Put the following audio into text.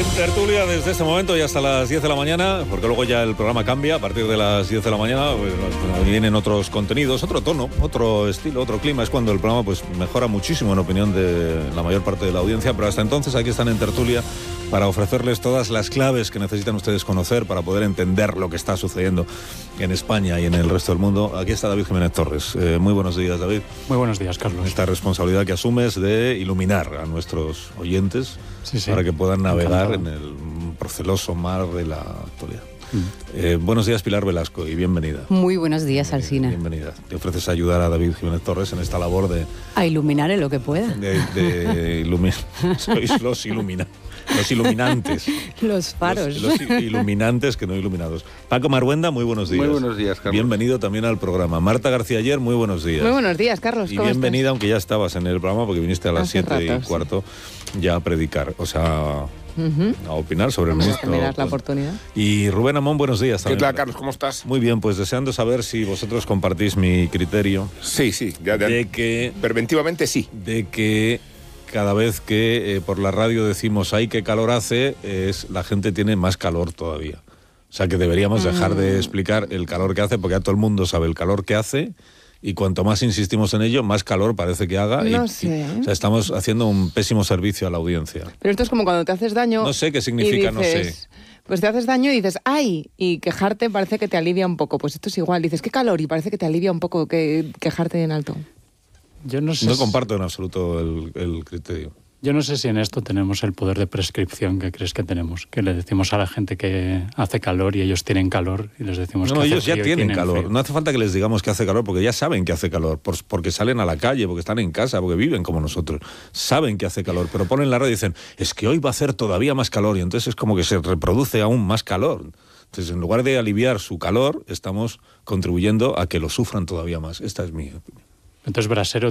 En tertulia desde este momento y hasta las 10 de la mañana, porque luego ya el programa cambia a partir de las 10 de la mañana, pues vienen otros contenidos, otro tono, otro estilo, otro clima. Es cuando el programa pues mejora muchísimo en opinión de la mayor parte de la audiencia, pero hasta entonces aquí están en tertulia para ofrecerles todas las claves que necesitan ustedes conocer para poder entender lo que está sucediendo en España y en el resto del mundo. Aquí está David Jiménez Torres. Muy buenos días, David. Muy buenos días, Carlos. Esta responsabilidad que asumes de iluminar a nuestros oyentes para que puedan navegar en el proceloso mar de la actualidad. Buenos días, Pilar Velasco, y bienvenida. Muy buenos días, Alsina. Bienvenida. Te ofreces a ayudar a David Jiménez Torres en esta labor de... A iluminar en lo que pueda. De iluminar. Sois los iluminantes. Los faros. Los iluminantes que no iluminados. Paco Marhuenda, muy buenos días. Muy buenos días, Carlos. Bienvenido también al programa. Marta García Ayer, muy buenos días. Muy buenos días, Carlos. Y ¿Cómo bienvenida, estás? aunque ya estabas en el programa porque viniste a las 7:15 ya a predicar. O sea... a opinar sobre el ministro. Me das la oportunidad. Y Rubén Amón, buenos días también. ¿Qué tal, Carlos? ¿Cómo estás? Muy bien, pues deseando saber si vosotros compartís mi criterio. Sí, de que preventivamente sí. De que cada vez que por la radio decimos ¡ay, qué calor hace!, la gente tiene más calor todavía. O sea que deberíamos dejar de explicar el calor que hace, porque ya todo el mundo sabe el calor que hace. Y cuanto más insistimos en ello, más calor parece que haga. No sé. O sea, estamos haciendo un pésimo servicio a la audiencia. Pero esto es como cuando te haces daño. No sé qué significa, dices, no sé. Pues te haces daño y dices, ¡ay! Y quejarte parece que te alivia un poco. Pues esto es igual. Dices, ¡qué calor! Y parece que te alivia un poco que quejarte en alto. Yo no sé. No comparto en absoluto el criterio. Yo no sé si en esto tenemos el poder de prescripción que crees que tenemos, que le decimos a la gente que hace calor y ellos tienen calor y les decimos que hace ellos ya frío y tienen calor. frío. No hace falta que les digamos que hace calor porque ya saben que hace calor, porque salen a la calle, porque están en casa, porque viven como nosotros. Saben que hace calor, pero ponen la radio y dicen, es que hoy va a hacer todavía más calor, y entonces es como que se reproduce aún más calor. Entonces, en lugar de aliviar su calor, estamos contribuyendo a que lo sufran todavía más. Esta es mi opinión. Entonces, Brasero